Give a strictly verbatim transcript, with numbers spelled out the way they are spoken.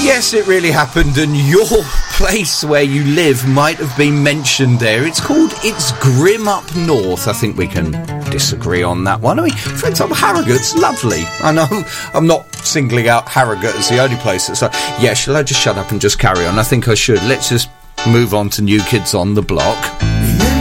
Yes, it really happened, and your place where you live might have been mentioned there. It's called It's Grim Up North. I think we can disagree on that one. I mean, for example, Harrogate's lovely. I know I'm not singling out Harrogate as the only place that's like, yeah, shall I just shut up and just carry on? I think I should. Let's just move on to New Kids on the Block.